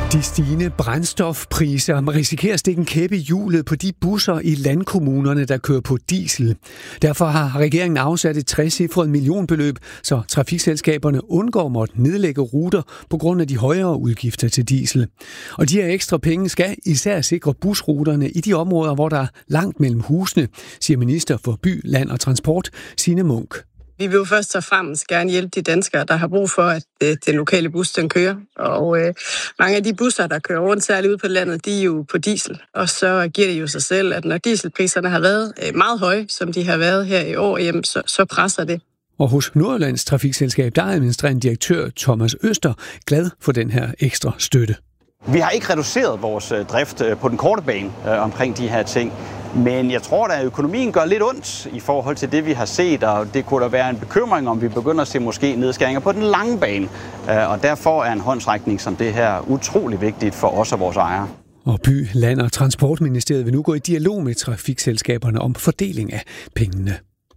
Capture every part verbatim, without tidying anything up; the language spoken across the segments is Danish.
De stigende brændstofpriser risikerer at stikke en kæppe i hjulet på de busser i landkommunerne, der kører på diesel. Derfor har regeringen afsat et trecifret millionbeløb, så trafikselskaberne undgår måtte nedlægge ruter på grund af de højere udgifter til diesel. Og de her ekstra penge skal især sikre busruterne i de områder, hvor der er langt mellem husene, siger minister for by, land og transport, Signe Munk. Vi vil jo først og fremmest gerne hjælpe de danskere, der har brug for, at øh, den lokale bus den kører. Og øh, mange af de busser, der kører rundt, særligt ude på landet, de er jo på diesel. Og så giver det jo sig selv, at når dieselpriserne har været øh, meget høje, som de har været her i år, jamen, så, så presser det. Og hos Nordjyllands Trafikselskab, der er administrerende direktør Thomas Øster glad for den her ekstra støtte. Vi har ikke reduceret vores drift på den korte bane øh, omkring de her ting. Men jeg tror, at økonomien gør lidt ondt i forhold til det, vi har set, og det kunne da være en bekymring, om vi begynder at se måske nedskæringer på den lange bane. Og derfor er en håndsrækning som det her utrolig vigtigt for os og vores ejere. Og By, Land og Transportministeriet vil nu gå i dialog med trafikselskaberne om fordeling af pengene.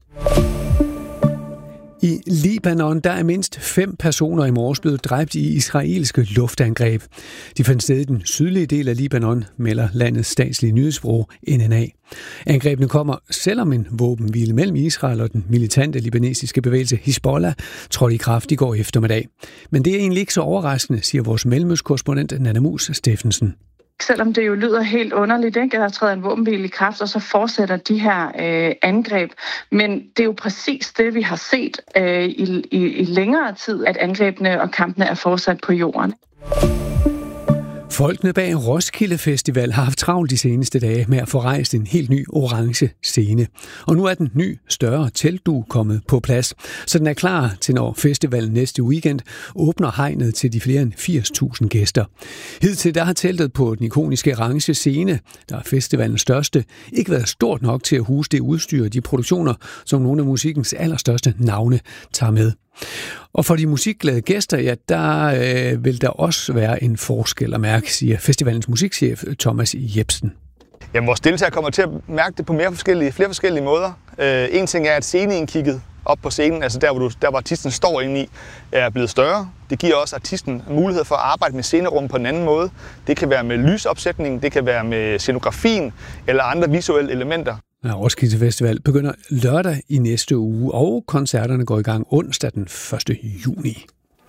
I Libanon der er mindst fem personer i morges blevet dræbt i israelske luftangreb. De fandt sted i den sydlige del af Libanon, melder landets statslige nyhedsbureau N N A. Angrebene kommer, selvom en våbenhvile mellem Israel og den militante libanesiske bevægelse Hizbollah trådte i kraft i går eftermiddag. Men det er egentlig ikke så overraskende, siger vores mellemøstkorrespondent Nanna Mus Steffensen. Selvom det jo lyder helt underligt, ikke? At der træder en våbenhvile i kraft, og så fortsætter de her øh, angreb. Men det er jo præcis det, vi har set øh, i, i, i længere tid, at angrebene og kampene er fortsat på jorden. Folkene bag Roskilde Festival har haft travlt de seneste dage med at få rejst en helt ny orange scene. Og nu er den ny, større teltdue kommet på plads, så den er klar til, når festivalen næste weekend åbner hegnet til de flere end firs tusind gæster. Hidtil der har teltet på den ikoniske orange scene, der er festivalens største, ikke været stort nok til at huse det udstyr og de produktioner, som nogle af musikkens allerstørste navne tager med. Og for de musikglade gæster, ja, der øh, vil der også være en forskel at mærke, siger festivalens musikchef Thomas Jebsen. Jamen, vores deltagere kommer til at mærke det på mere forskellige, flere forskellige måder. Øh, en ting er, at sceneindkigget op på scenen, altså der hvor, du, der, hvor artisten står inde i, er blevet større. Det giver også artisten mulighed for at arbejde med scenerum på en anden måde. Det kan være med lysopsætning, det kan være med scenografien eller andre visuelle elementer. Ja, Roskilde Festival begynder lørdag i næste uge, og koncerterne går i gang onsdag den første juni.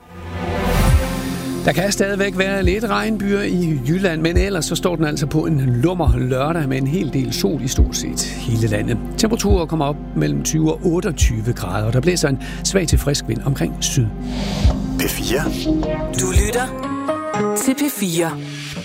Der kan stadigvæk være lidt regnbyer i Jylland, men ellers så står den altså på en lummer lørdag med en hel del sol i stort set hele landet. Temperaturer kommer op mellem tyve og otteogtyve grader, og der blæser en svag til frisk vind omkring syd. P fire. Du lytter til P fire.